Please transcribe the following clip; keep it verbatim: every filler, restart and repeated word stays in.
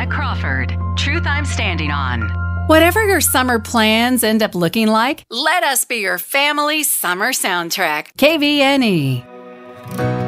Donna Crawford. Truth I'm standing on. Whatever your summer plans end up looking like, let us be your family summer soundtrack. K V N E.